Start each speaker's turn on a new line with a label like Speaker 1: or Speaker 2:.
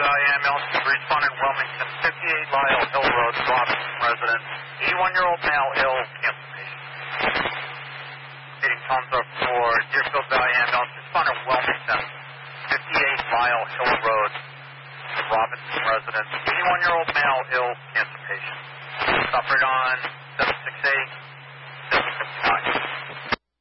Speaker 1: Valley Ambulance, responding Wilmington, 58 Lyle Hill Road, Robinson resident, 81-year-old male, ill, cancer patient. Stating thumbs up for Deerfield Valley Ambulance, responding Wilmington, 58 Lyle Hill Road, Robinson resident, 81-year-old male, ill, cancer patient. Operate on 768, 759.